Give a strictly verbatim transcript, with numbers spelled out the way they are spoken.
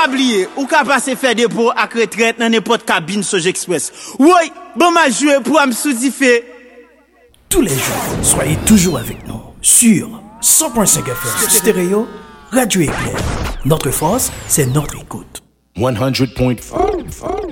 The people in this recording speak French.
pas oublier, ou ka passer faire dépôt à retraite dans n'importe cabine Soj Express. Oui, bon m'a joué pour me sous-differ. Tous les jours, soyez toujours avec nous sur cent point cinq F M Stéréo, Radio Éclair. Notre force, c'est notre écoute. one hundred point five